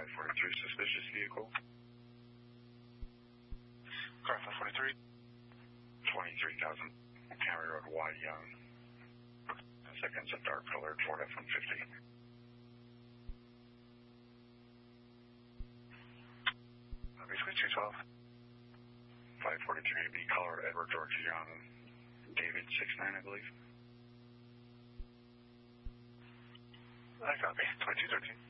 543, suspicious vehicle. Car 543. 23,000 County Road Y Young. Seconds of dark colored Ford F-150. Basically 212. 543 to be caller Edward George Young. David 69, I believe. I copy. 2213.